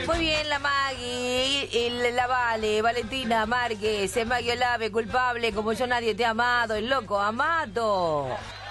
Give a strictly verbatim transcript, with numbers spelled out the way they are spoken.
Muy bien, la Maggie, el- la Vale, Valentina Márquez, el Maggie Olave, culpable, como yo nadie te ha amado, el loco, amado.